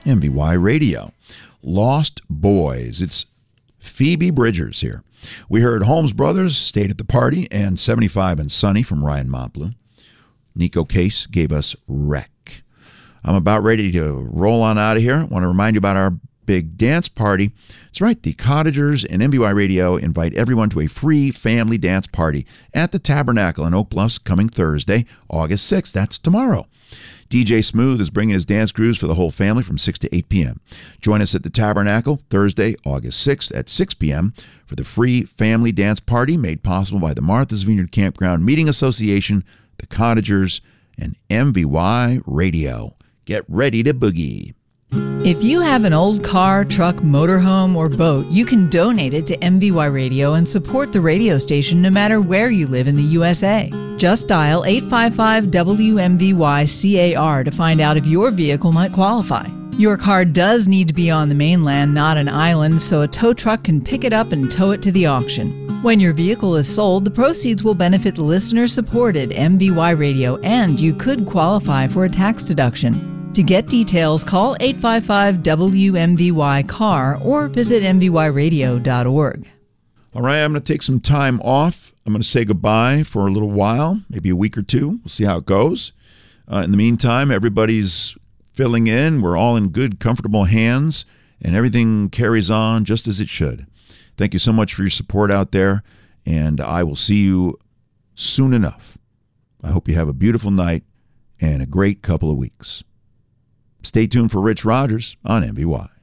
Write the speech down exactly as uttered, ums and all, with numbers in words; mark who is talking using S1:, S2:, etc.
S1: M V Y Radio. Lost Boys. It's Phoebe Bridgers here. We heard Holmes Brothers, Stayed at the Party, and seventy-five and Sunny from Ryan Mopley. Nico Case gave us Wreck. I'm about ready to roll on out of here. I want to remind you about our big dance party. That's right, the Cottagers and M V Y Radio invite everyone to a free family dance party at the Tabernacle in Oak Bluffs coming Thursday, August sixth. That's tomorrow. D J Smooth is bringing his dance crews for the whole family from six to eight p.m. Join us at the Tabernacle Thursday, August sixth at six p.m. for the free family dance party made possible by the Martha's Vineyard Campground Meeting Association, the Cottagers, and M V Y Radio. Get ready to boogie.
S2: If you have an old car, truck, motorhome, or boat, you can donate it to M V Y Radio and support the radio station no matter where you live in the U S A. Just dial eight five five W M V Y C A R to find out if your vehicle might qualify. Your car does need to be on the mainland, not an island, so a tow truck can pick it up and tow it to the auction. When your vehicle is sold, the proceeds will benefit listener-supported M V Y Radio, and you could qualify for a tax deduction. To get details, call eight five five W M V Y C A R or visit M V Y radio dot org.
S1: All right, I'm going to take some time off. I'm going to say goodbye for a little while, maybe a week or two. We'll see how it goes. Uh, in the meantime, everybody's filling in. We're all in good, comfortable hands, and everything carries on just as it should. Thank you so much for your support out there, and I will see you soon enough. I hope you have a beautiful night and a great couple of weeks. Stay tuned for Rich Rogers on M V Y.